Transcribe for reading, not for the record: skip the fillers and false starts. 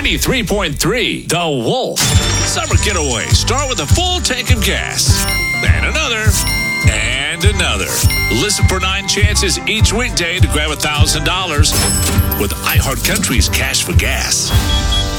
93.3 The Wolf. Summer getaway. Start with a full tank of gas. And another. And another. Listen for 9 chances each weekday to grab $1,000 with iHeartCountry's Cash for Gas.